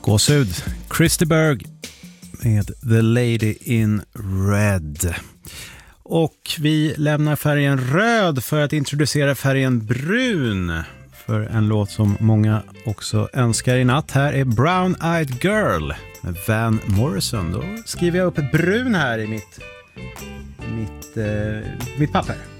Gåshud, Christy Berg med The Lady in Red. Och vi lämnar färgen röd för att introducera färgen brun för en låt som många också önskar i natt. Här är Brown Eyed Girl med Van Morrison. Då skriver jag upp ett brun här i mitt papper.